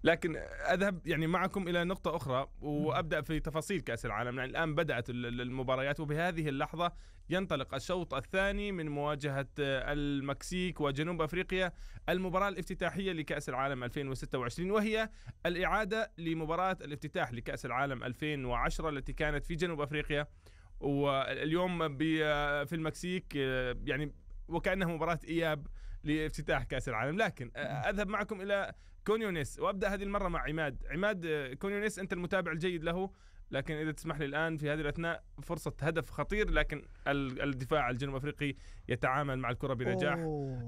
لكن أذهب يعني معكم إلى نقطة أخرى وأبدأ في تفاصيل كأس العالم. يعني الآن بدأت المباريات، وبهذه اللحظة ينطلق الشوط الثاني من مواجهة المكسيك وجنوب أفريقيا، المباراة الافتتاحية لكأس العالم 2026، وهي الإعادة لمباراة الافتتاح لكأس العالم 2010 التي كانت في جنوب أفريقيا، واليوم في المكسيك، يعني وكأنها مباراة إياب لافتتاح كأس العالم. لكن أذهب معكم إلى كونيونيس، وأبدأ هذه المرة مع عماد. كونيونيس أنت المتابع الجيد له، لكن إذا تسمح لي الآن في هذه الأثناء فرصة هدف خطير، لكن الدفاع الجنوب أفريقي يتعامل مع الكرة بنجاح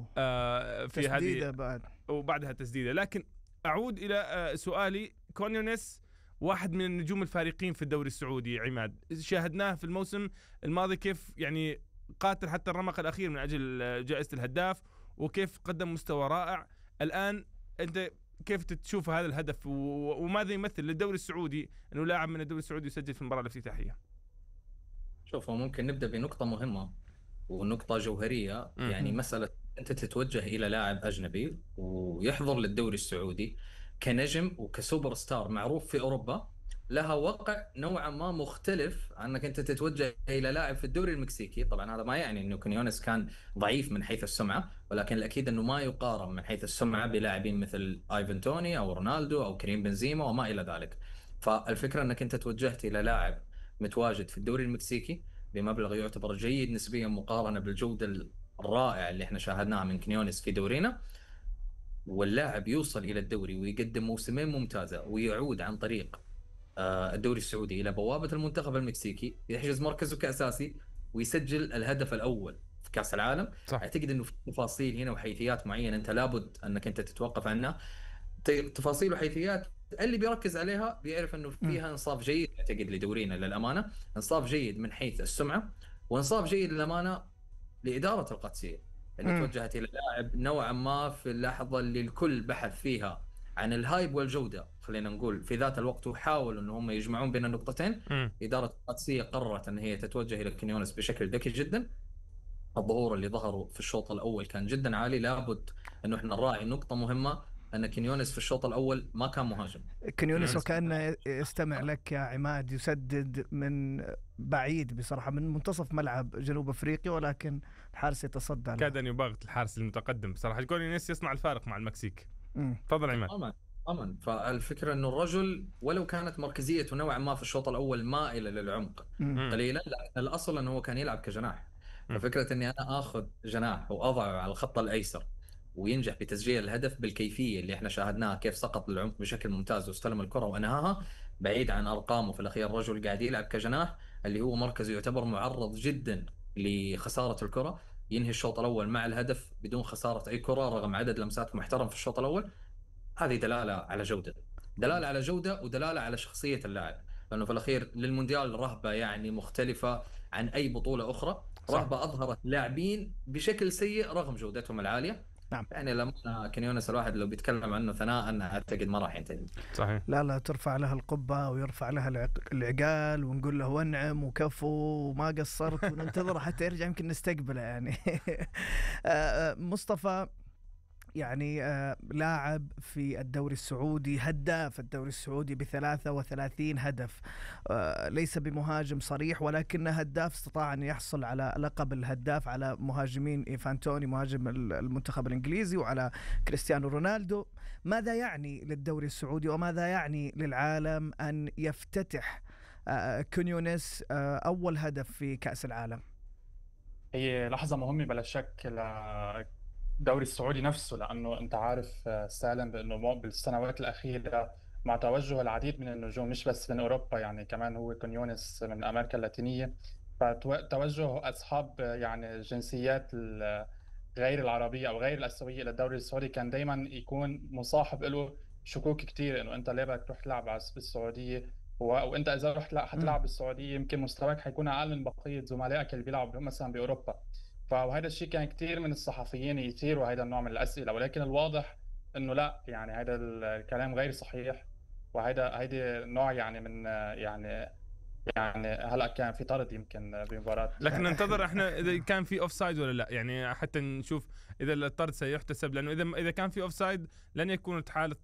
في هذه بعد وبعدها تسديدة. لكن أعود إلى سؤالي. كونيونيس واحد من النجوم الفارقين في الدوري السعودي. عماد، شاهدناه في الموسم الماضي كيف يعني قاتل حتى الرمق الأخير من أجل جائزة الهداف، وكيف قدم مستوى رائع. الآن أنت كيف تشوف هذا الهدف، وماذا يمثل للدوري السعودي أنه لاعب من الدوري السعودي يسجل في المباراة الافتتاحية؟ شوفوا، ممكن نبدأ بنقطة مهمة ونقطة جوهرية. يعني مسألة أنت تتوجه إلى لاعب أجنبي ويحضر للدوري السعودي كنجم وكسوبر ستار معروف في أوروبا، لها وقع نوعا ما مختلف عنك أنت تتوجه إلى لاعب في الدوري المكسيكي. طبعا هذا ما يعني أنه كونيونيس كان ضعيف من حيث السمعة، ولكن الأكيد أنه ما يقارن من حيث السمعة بلاعبين مثل آيفان توني أو رونالدو أو كريم بنزيما وما إلى ذلك. فالفكرة أنك أنت توجهت إلى لاعب متواجد في الدوري المكسيكي بمبلغ يعتبر جيد نسبيا مقارنة بالجودة الرائعة اللي احنا شاهدناها من كنيونيس في دورينا، واللاعب يوصل إلى الدوري ويقدم موسمين ممتازة ويعود عن طريق الدوري السعودي إلى بوابة المنتخب المكسيكي، يحجز مركزه كأساسي ويسجل الهدف الأول في كأس العالم. صح. أعتقد أنه في تفاصيل هنا وحيثيات معينة أنت لابد أنك أنت تتوقف عنها. تفاصيل وحيثيات اللي بيركز عليها بيعرف انه فيها انصاف جيد. اعتقد لدورينا للامانه انصاف جيد من حيث السمعه، وانصاف جيد للامانه لاداره القادسيه اللي توجهت الى اللاعب نوعا ما في اللحظه اللي الكل بحث فيها عن الهايب والجوده، خلينا نقول في ذات الوقت، وحاولوا ان هم يجمعون بين النقطتين. اداره القادسيه قررت ان هي تتوجه الى كنيونس بشكل ذكي جدا. الظهور اللي ظهروا في الشوط الاول كان جدا عالي. لابد انه احنا نراعي نقطه مهمه، أن كينيونيس في الشوط الأول ما كان مهاجم. كينيونيس وكأنه يستمع لك يا عماد، يسدد من بعيد بصراحة من منتصف ملعب جنوب أفريقيا، ولكن الحارس يتصدى له. كاد أن يباغت الحارس المتقدم بصراحة. كينيونيس يصنع الفارق مع المكسيك. تفضل عماد. أمن. فالفكرة أنه الرجل ولو كانت مركزيته نوعا ما في الشوط الأول مائلة للعمق قليلا، لكن الأصل أنه هو كان يلعب كجناح. ففكرة أني أنا أخذ جناح وأضعه على الخط الأيسر وينجح بتسجيل الهدف بالكيفية اللي احنا شاهدناها، كيف سقط للعمق بشكل ممتاز واستلم الكرة وانهاها بعيد عن ارقامه. في الاخير الرجل قاعد يلعب كجناح اللي هو مركزه يعتبر معرض جدا لخسارة الكرة، ينهي الشوط الاول مع الهدف بدون خسارة اي كرة رغم عدد لمسات محترم في الشوط الاول. هذه دلالة على جودة، دلالة على جودة ودلالة على شخصية اللاعب، لانه في الاخير للمونديال رهبة يعني مختلفة عن اي بطولة اخرى. رهبة اظهرت لاعبين بشكل سيء رغم جودتهم العالية. نعم. يعني لما كنيونيس الواحد لو بيتكلم عنه ثناء اعتقد ما راح ينتهي. صحيح. لا ترفع لها القبة ويرفع لها العقال ونقول له وانعم وكفو وما قصرت وننتظر حتى يرجع يمكن نستقبله يعني. مصطفى، يعني لاعب في الدوري السعودي، هداف الدوري السعودي ب33 هدف، ليس بمهاجم صريح ولكنه هداف، استطاع أن يحصل على لقب الهداف على مهاجمين إيفان توني مهاجم المنتخب الإنجليزي وعلى كريستيانو رونالدو. ماذا يعني للدوري السعودي وماذا يعني للعالم أن يفتتح كونيونيس أول هدف في كأس العالم؟ هي لحظة مهمة بلا شك الدوري السعودي نفسه، لأنه أنت عارف سالم بأنه بالسنوات الأخيرة مع توجه العديد من النجوم مش بس من أوروبا، يعني كمان هو كونيونيس من أمريكا اللاتينية، فتوجه أصحاب يعني الجنسيات غير العربية أو غير الآسيوية إلى الدوري السعودي كان دايما يكون مصاحب له شكوك كتير، إنه أنت ليه بدك تروح تلعب بالسعودية، وأنت إذا رحت حتلعب بالسعودية يمكن مستواك حيكون أقل من بقية زملائك اللي بيلعبوا مثلا بأوروبا. وهذا الشيء كان كثير من الصحفيين يثيروا هذا النوع من الأسئلة، ولكن الواضح إنه لا، يعني هذا الكلام غير صحيح، هيدي نوع يعني من يعني هلا كان في طرد يمكن بمباراة، لكن ننتظر احنا اذا كان في اوف سايد ولا لا، يعني حتى نشوف اذا الطرد سيحتسب، لانه اذا كان في اوف سايد لن يكون اتحاد